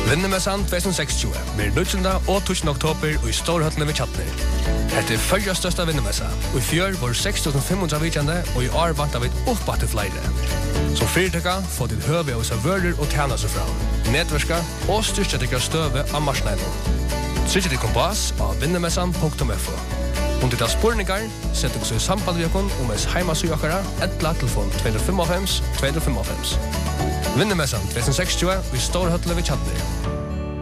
Vinnemessan 2060 blir 19. og 20. oktober i Storhøllene ved Kjatner. Dette følger største vinnemessa, og i fjør var 6.500 vidjande, og i år vant vi opp til flere. Som fyrtøkka får ditt høve hos av vører og tjene seg fram, nedverska og styrke til støve av marsneinen. Trykk ditt kompass av vinnemessan.fo. Om ditt har spurningar, sett dere så i samband med dere om ens heimasøkere, eller telefon 255 255. Vinnemessan 2060 i Storhøllene ved Kjatner.